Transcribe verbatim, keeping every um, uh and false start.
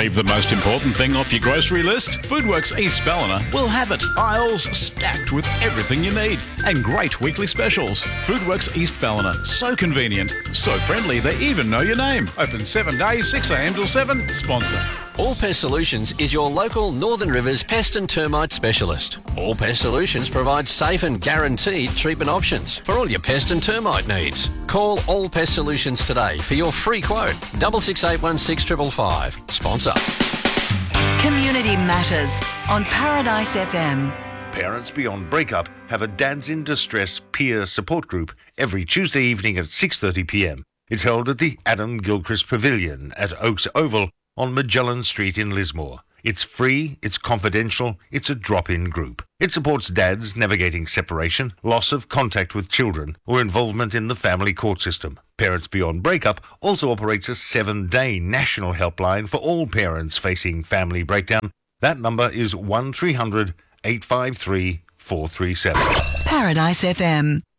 Leave the most important thing off your grocery list? Foodworks East Ballina will have it. Aisles stacked with everything you need and great weekly specials. Foodworks East Ballina. So convenient, so friendly, they even know your name. Open seven days, six a m till seven. Sponsor. All Pest Solutions is your local Northern Rivers pest and termite specialist. All Pest Solutions provides safe and guaranteed treatment options for all your pest and termite needs. Call All Pest Solutions today for your free quote. Double six eight one six triple five. Sponsor. Community Matters on Paradise F M. Parents Beyond Breakup have a Dads in Distress peer support group every Tuesday evening at six thirty p m. It's held at the Adam Gilchrist Pavilion at Oaks Oval on Magellan Street in Lismore. It's free, it's confidential, it's a drop-in group. It supports dads navigating separation, loss of contact with children, or involvement in the family court system. Parents Beyond Breakup also operates a seven-day national helpline for all parents facing family breakdown. That number is one three hundred eight five three four three seven. Paradise F M.